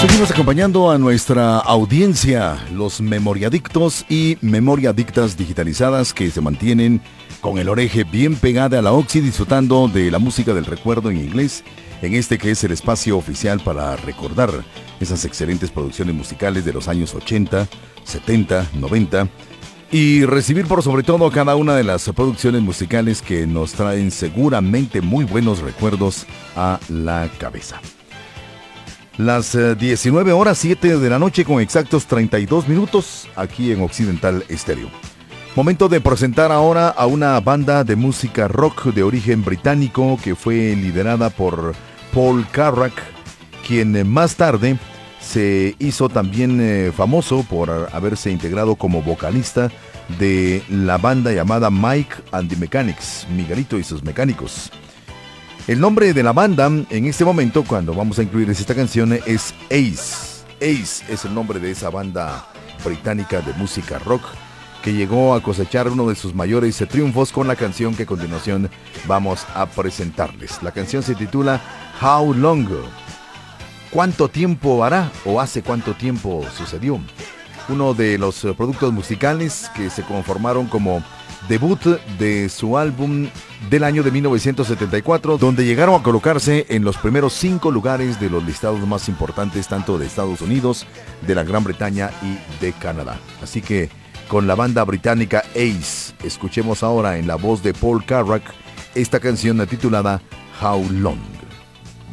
Seguimos acompañando a nuestra audiencia, los memoriadictos y memoriadictas digitalizadas que se mantienen con el oreje bien pegada a la oxi, disfrutando de la música del recuerdo en inglés, en este que es el espacio oficial para recordar esas excelentes producciones musicales de los años 80, 70, 90 y recibir por sobre todo cada una de las producciones musicales que nos traen seguramente muy buenos recuerdos a la cabeza. Las 19 horas 7 de la noche con exactos 32 minutos aquí en Occidental Estéreo. Momento de presentar ahora a una banda de música rock de origen británico que fue liderada por Paul Carrack, quien más tarde se hizo también famoso por haberse integrado como vocalista de la banda llamada Mike and the Mechanics, Miguelito y sus Mecánicos. El nombre de la banda en este momento, cuando vamos a incluir esta canción, es Ace. Ace es el nombre de esa banda británica de música rock que llegó a cosechar uno de sus mayores triunfos con la canción que a continuación vamos a presentarles. La canción se titula How Long? ¿Cuánto tiempo hará o hace cuánto tiempo sucedió? Uno de los productos musicales que se conformaron como debut de su álbum del año de 1974, donde llegaron a colocarse en los primeros 5 lugares de los listados más importantes tanto de Estados Unidos, de la Gran Bretaña y de Canadá. Así que con la banda británica Ace, escuchemos ahora en la voz de Paul Carrack esta canción titulada How Long.